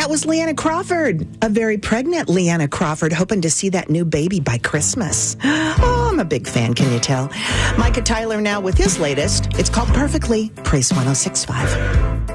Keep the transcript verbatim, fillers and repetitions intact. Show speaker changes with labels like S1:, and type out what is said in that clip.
S1: That was Leanna Crawford, a very pregnant Leanna Crawford, hoping to see that new baby by Christmas. Oh, I'm a big fan, can you tell? Micah Tyler now with his latest. It's called Perfectly. Praise one oh six point five.